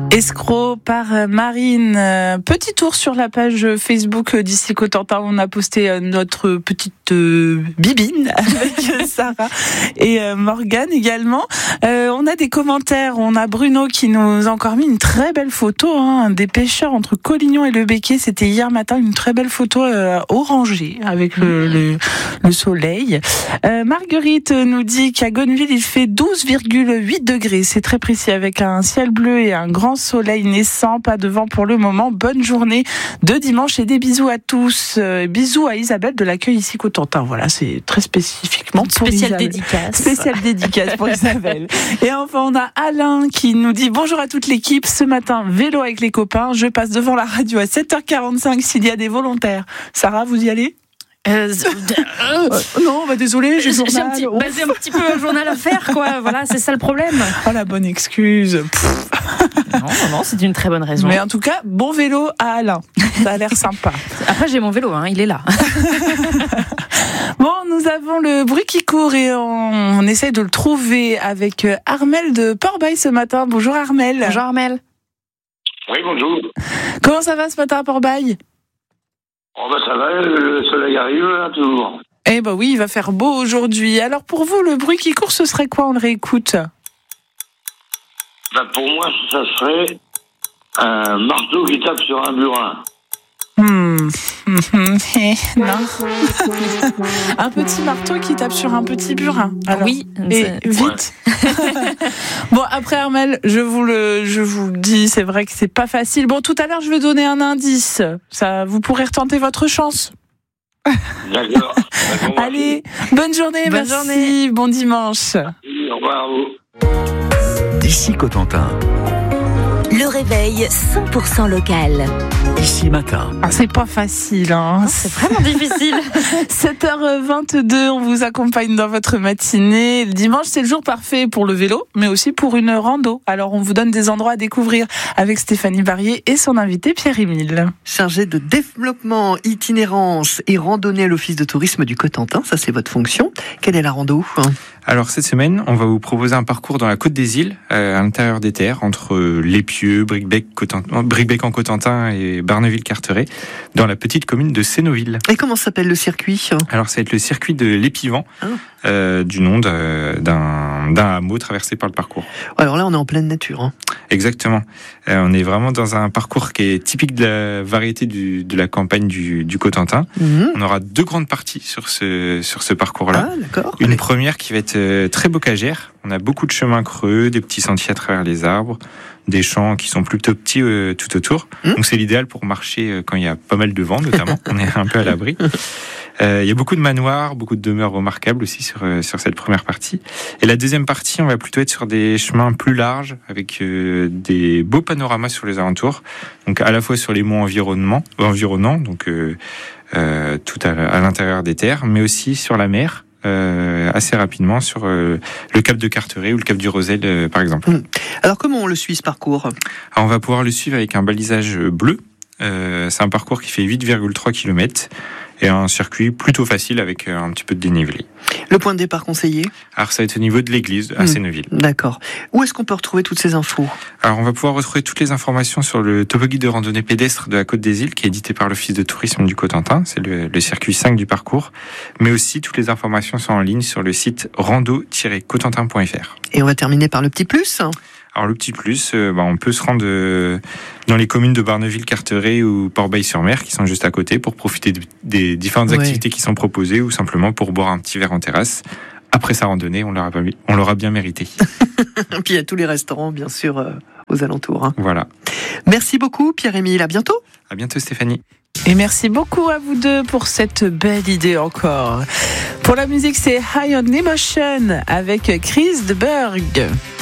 Escroc par Marine. Petit tour sur la page Facebook d'Ici Cotentin. On a posté notre petite bibine avec Sarah et Morgane également. On a des commentaires. On a Bruno qui nous a encore mis une très belle photo des pêcheurs entre Collignon et Le Becquet. C'était hier matin, une très belle photo orangée avec le soleil. Marguerite nous dit qu'à Gonneville, il fait 12,8 degrés. C'est très précis avec un ciel bleu et un grand soleil naissant, pas de vent pour le moment. Bonne journée de dimanche et des bisous à tous. Bisous à Isabelle de l'accueil Ici Cotentin. Voilà, c'est très spécifiquement pour spéciale Isabelle. dédicace. Spéciale dédicace pour Isabelle. Et enfin, on a Alain qui nous dit bonjour à toute l'équipe. Ce matin, vélo avec les copains. Je passe devant la radio à 7h45 s'il y a des volontaires. Sarah, vous y allez ? Non, désolé, j'ai un petit peu un journal à faire, quoi. Voilà, c'est ça le problème. Oh, la bonne excuse. Non, c'est une très bonne raison. Mais en tout cas, bon vélo à Alain. Ça a l'air sympa. Après, j'ai mon vélo, il est là. Bon, nous avons le bruit qui court et on essaie de le trouver avec Armel de Port-Bail ce matin. Bonjour Armel. Bonjour Armel. Oui, bonjour. Comment ça va ce matin à Port-Bail ? Ça va, le soleil arrive, toujours. Eh oui, il va faire beau aujourd'hui. Alors pour vous, le bruit qui court, ce serait quoi ? On le réécoute. Pour moi, ça serait un marteau qui tape sur un burin. Non. Un petit marteau qui tape sur un petit burin. Alors, oui. Et vite. Bon, après Armel, je vous le dis, c'est vrai que c'est pas facile. Bon, tout à l'heure, je vais donner un indice. Ça, vous pourrez retenter votre chance. D'accord. Allez, bonne journée, merci. Bon dimanche. Au revoir à vous. D'ici Cotentin. Le réveil 100% local. Ici matin. C'est pas facile, C'est vraiment difficile. 7h22, on vous accompagne dans votre matinée. Le dimanche, c'est le jour parfait pour le vélo, mais aussi pour une rando. Alors, on vous donne des endroits à découvrir avec Stéphanie Barrier et son invité Pierre-Émile. Chargé de développement, itinérance et randonnée à l'Office de tourisme du Cotentin, ça c'est votre fonction. Quelle est la rando ? Alors cette semaine, on va vous proposer un parcours dans la Côte des Îles, à l'intérieur des terres, entre Lépieux, Bricbec en Cotentin et Barneville-Carteret, dans la petite commune de Sénoville. Et comment s'appelle le circuit ? Alors ça va être le circuit de l'Épivant, du nom d'un hameau traversé par le parcours. Alors là, on est en pleine nature. Exactement. On est vraiment dans un parcours qui est typique de la variété de la campagne du Cotentin. On aura deux grandes parties sur ce parcours-là. Ah, d'accord. Une première qui va être très bocagère. On a beaucoup de chemins creux, des petits sentiers à travers les arbres, des champs qui sont plutôt petits tout autour. Donc c'est l'idéal pour marcher quand il y a pas mal de vent, notamment. On est un peu à l'abri. Il y a beaucoup de manoirs, beaucoup de demeures remarquables aussi sur cette première partie. Et la deuxième partie, on va plutôt être sur des chemins plus larges, avec des beaux panoramas sur les alentours. Donc à la fois sur les monts environnants, donc tout à l'intérieur des terres, mais aussi sur la mer. Assez rapidement sur le cap de Carteret ou le cap du Rosel par exemple. Alors comment on le suit ce parcours ? Alors, on va pouvoir le suivre avec un balisage bleu. C'est un parcours qui fait 8,3 km et un circuit plutôt facile avec un petit peu de dénivelé. Le point de départ conseillé ? Alors ça va être au niveau de l'église à Sénoville. D'accord. Où est-ce qu'on peut retrouver toutes ces infos ? Alors on va pouvoir retrouver toutes les informations sur le topo-guide de randonnée pédestre de la Côte des Îles qui est édité par l'Office de tourisme du Cotentin. C'est le circuit 5 du parcours. Mais aussi toutes les informations sont en ligne sur le site rando-cotentin.fr. Et on va terminer par le petit plus ? Alors le petit plus, on peut se rendre dans les communes de Barneville-Carteret ou Port-Bail-sur-Mer qui sont juste à côté pour profiter des différentes activités qui sont proposées ou simplement pour boire un petit verre en terrasse. Après sa randonnée, on l'aura bien mérité. Puis il y a tous les restaurants, bien sûr, aux alentours. Voilà. Merci beaucoup Pierre-Émile, à bientôt. À bientôt Stéphanie. Et merci beaucoup à vous deux pour cette belle idée encore. Pour la musique, c'est High on Emotion avec Chris de Berg.